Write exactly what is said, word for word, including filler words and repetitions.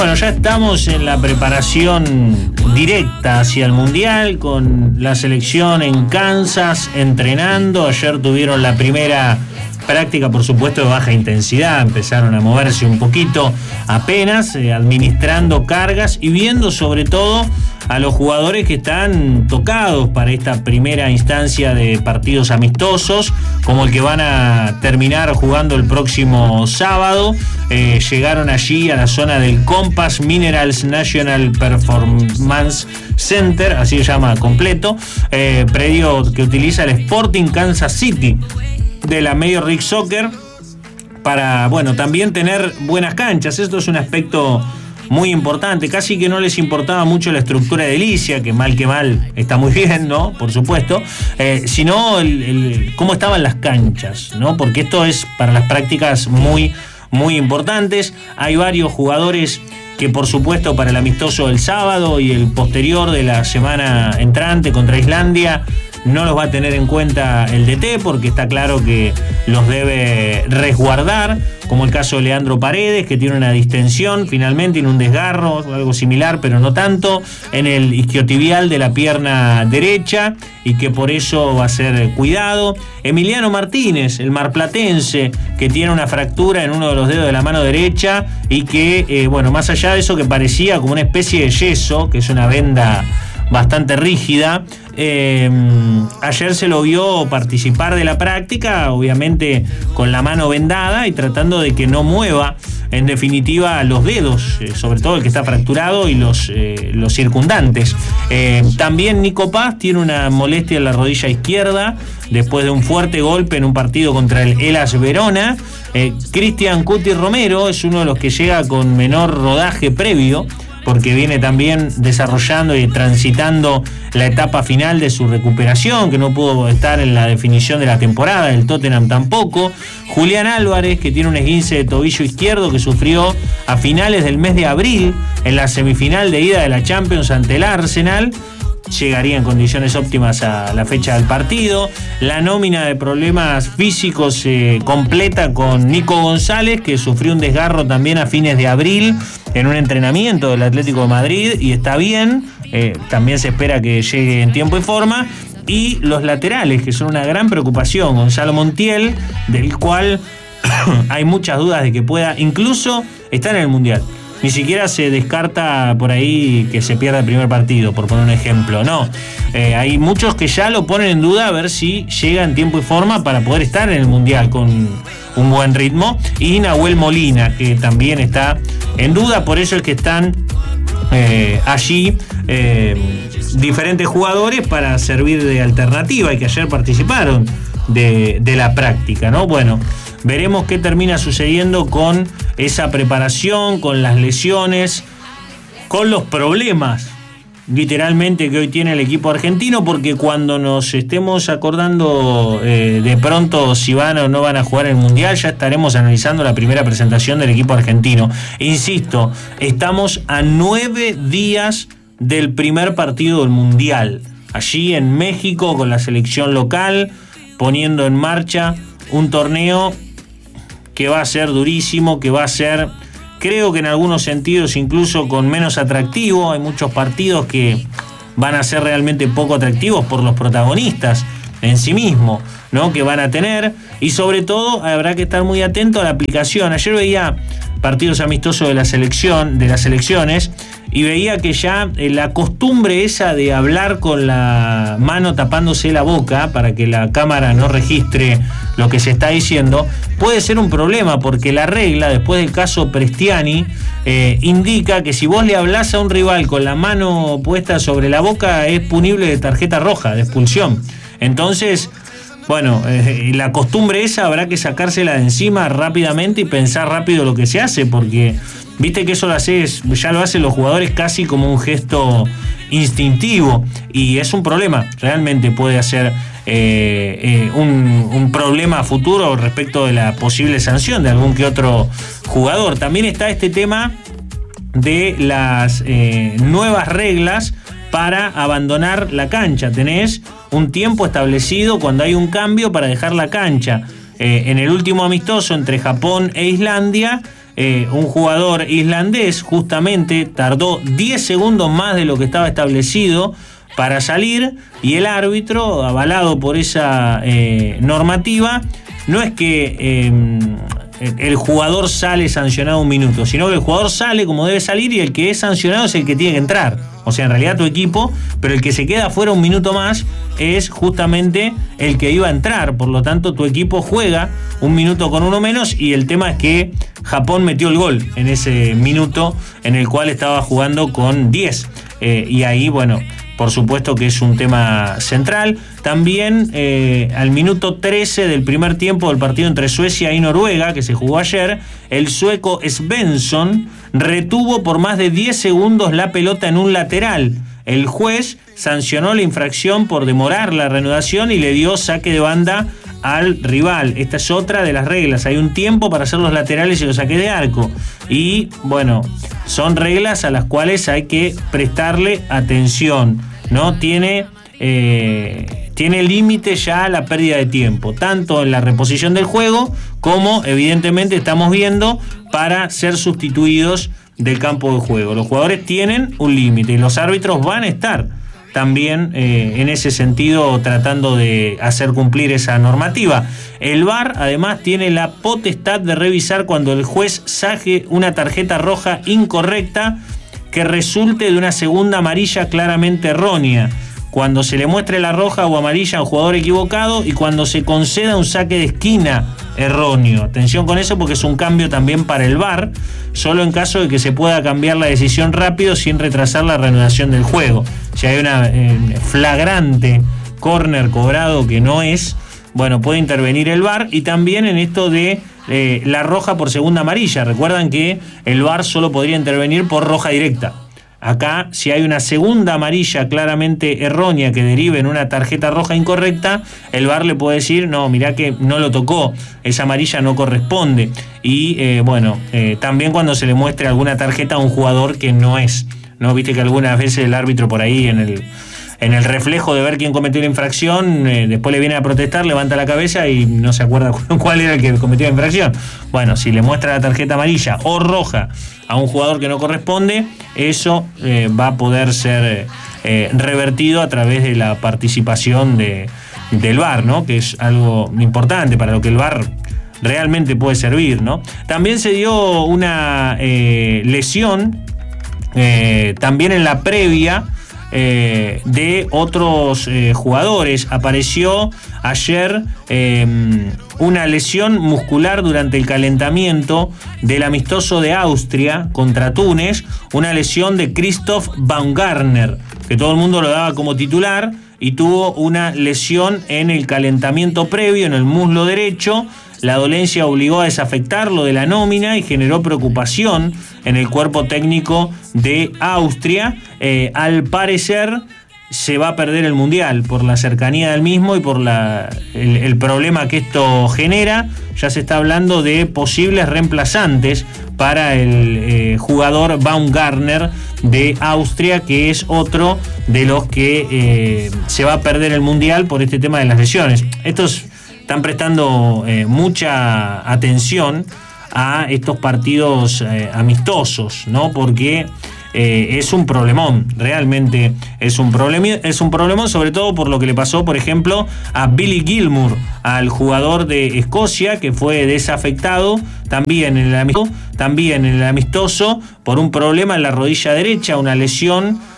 Bueno, ya estamos en la preparación directa hacia el Mundial con la selección en Kansas entrenando. Ayer tuvieron la primera práctica, por supuesto, de baja intensidad. Empezaron a moverse un poquito apenas, eh, administrando cargas y viendo sobre todo a los jugadores que están tocados para esta primera instancia de partidos amistosos, como el que van a terminar jugando el próximo sábado. Eh, llegaron allí a la zona del Compass Minerals National Performance Center, así se llama completo, eh, predio que utiliza el Sporting Kansas City de la Major League Soccer para, bueno, también tener buenas canchas. Esto es un aspecto muy importante. Casi que no les importaba mucho la estructura edilicia, que mal que mal está muy bien, ¿no? Por supuesto, eh, sino el, el, cómo estaban las canchas, ¿no? Porque esto es para las prácticas muy, muy importantes. Hay varios jugadores que, por supuesto, para el amistoso del sábado y el posterior de la semana entrante contra Islandia, no los va a tener en cuenta el D T porque está claro que los debe resguardar, como el caso de Leandro Paredes, que tiene una distensión finalmente, tiene un desgarro, algo similar, pero no tanto, en el isquiotibial de la pierna derecha y que por eso va a ser cuidado. Emiliano Martínez, el marplatense, que tiene una fractura en uno de los dedos de la mano derecha y que, eh, bueno, más allá de eso que parecía como una especie de yeso, que es una venda bastante rígida, eh, ayer se lo vio participar de la práctica, obviamente con la mano vendada y tratando de que no mueva, en definitiva, los dedos, eh, sobre todo el que está fracturado y los, eh, los circundantes. Eh, también Nico Paz tiene una molestia en la rodilla izquierda después de un fuerte golpe en un partido contra el Hellas Verona. Eh, Cristian Cuti Romero es uno de los que llega con menor rodaje previo, porque viene también desarrollando y transitando la etapa final de su recuperación, que no pudo estar en la definición de la temporada, el Tottenham tampoco. Julián Álvarez, que tiene un esguince de tobillo izquierdo que sufrió a finales del mes de abril en la semifinal de ida de la Champions ante el Arsenal, llegaría en condiciones óptimas a la fecha del partido. La nómina de problemas físicos se eh, completa con Nico González, que sufrió un desgarro también a fines de abril en un entrenamiento del Atlético de Madrid y está bien, eh, también se espera que llegue en tiempo y forma. Y los laterales, que son una gran preocupación, Gonzalo Montiel, del cual hay muchas dudas de que pueda incluso estar en el Mundial. Ni siquiera se descarta por ahí que se pierda el primer partido, por poner un ejemplo. No, eh, hay muchos que ya lo ponen en duda a ver si llega en tiempo y forma para poder estar en el Mundial con un buen ritmo. Y Nahuel Molina, que también está en duda, por eso es que están eh, allí eh, diferentes jugadores para servir de alternativa y que ayer participaron de, de la práctica, ¿no? Bueno, veremos qué termina sucediendo con esa preparación, con las lesiones, con los problemas, literalmente, que hoy tiene el equipo argentino, porque cuando nos estemos acordando eh, de pronto si van o no van a jugar el Mundial, ya estaremos analizando la primera presentación del equipo argentino. Insisto, estamos a nueve días del primer partido del Mundial, allí en México, con la selección local, poniendo en marcha un torneo que va a ser durísimo, que va a ser, creo que en algunos sentidos incluso con menos atractivo. Hay muchos partidos que van a ser realmente poco atractivos por los protagonistas en sí mismos, ¿no?, que van a tener, y sobre todo habrá que estar muy atento a la aplicación. Ayer veía partidos amistosos de la selección, de las selecciones, y veía que ya eh, la costumbre esa de hablar con la mano tapándose la boca para que la cámara no registre lo que se está diciendo, puede ser un problema, porque la regla, después del caso Prestiani, eh, indica que si vos le hablás a un rival con la mano puesta sobre la boca, es punible de tarjeta roja, de expulsión. Entonces, bueno, eh, la costumbre esa habrá que sacársela de encima rápidamente y pensar rápido lo que se hace, porque viste que eso lo haces, ya lo hacen los jugadores casi como un gesto instintivo, y es un problema, realmente puede hacer eh, eh, un, un problema futuro respecto de la posible sanción de algún que otro jugador. También está este tema de las eh, nuevas reglas para abandonar la cancha. Tenés un tiempo establecido cuando hay un cambio para dejar la cancha. Eh, en el último amistoso entre Japón e Islandia, eh, un jugador islandés justamente tardó diez segundos más de lo que estaba establecido para salir, y el árbitro, avalado por esa eh, normativa, no es que eh, el jugador sale sancionado un minuto, sino que el jugador sale como debe salir y el que es sancionado es el que tiene que entrar. O sea, en realidad tu equipo, pero el que se queda fuera un minuto más es justamente el que iba a entrar. Por lo tanto, tu equipo juega un minuto con uno menos, y el tema es que Japón metió el gol en ese minuto en el cual estaba jugando con diez. Eh, y ahí, bueno, por supuesto que es un tema central. También eh, al minuto trece del primer tiempo del partido entre Suecia y Noruega, que se jugó ayer, el sueco Svensson retuvo por más de diez segundos la pelota en un lateral. El juez sancionó la infracción por demorar la reanudación y le dio saque de banda al rival. Esta es otra de las reglas. Hay un tiempo para hacer los laterales y los saques de arco. Y bueno, son reglas a las cuales hay que prestarle atención. No tiene, eh, tiene límite ya la pérdida de tiempo, tanto en la reposición del juego como evidentemente estamos viendo para ser sustituidos del campo de juego. Los jugadores tienen un límite y los árbitros van a estar también eh, en ese sentido tratando de hacer cumplir esa normativa. El V A R además tiene la potestad de revisar cuando el juez saque una tarjeta roja incorrecta que resulte de una segunda amarilla claramente errónea, cuando se le muestre la roja o amarilla a un jugador equivocado y cuando se conceda un saque de esquina erróneo. Atención con eso, porque es un cambio también para el V A R, solo en caso de que se pueda cambiar la decisión rápido sin retrasar la reanudación del juego. Si hay una eh, flagrante córner cobrado que no es, bueno, puede intervenir el V A R. Y también en esto de eh, la roja por segunda amarilla. Recuerdan que el V A R solo podría intervenir por roja directa. Acá, si hay una segunda amarilla claramente errónea que derive en una tarjeta roja incorrecta, el V A R le puede decir, no, mirá que no lo tocó, esa amarilla no corresponde. Y eh, bueno, eh, también cuando se le muestre alguna tarjeta a un jugador que no es, ¿no? Viste que algunas veces el árbitro por ahí en el... En el reflejo de ver quién cometió la infracción, eh, después le viene a protestar, levanta la cabeza y no se acuerda cuál era el que cometió la infracción. Bueno, si le muestra la tarjeta amarilla o roja a un jugador que no corresponde, eso eh, va a poder ser eh, revertido a través de la participación de, del V A R, ¿no? Que es algo importante para lo que el V A R realmente puede servir, ¿no? También se dio una eh, lesión, eh, también en la previa, Eh, de otros eh, jugadores. Apareció ayer eh, una lesión muscular durante el calentamiento del amistoso de Austria contra Túnez, una lesión de Christoph Baumgartner, que todo el mundo lo daba como titular, y tuvo una lesión en el calentamiento previo en el muslo derecho. La dolencia obligó a desafectarlo de la nómina y generó preocupación en el cuerpo técnico de Austria. Eh, al parecer se va a perder el Mundial por la cercanía del mismo y por la, el, el problema que esto genera. Ya se está hablando de posibles reemplazantes para el eh, jugador Baumgartner de Austria, que es otro de los que eh, se va a perder el Mundial por este tema de las lesiones. Estos están prestando eh, mucha atención a estos partidos eh, amistosos, ¿no? Porque eh, es un problemón, realmente es un problemón, es un problemón, sobre todo por lo que le pasó, por ejemplo, a Billy Gilmour, al jugador de Escocia, que fue desafectado también en el amistoso, también en el amistoso por un problema en la rodilla derecha, una lesión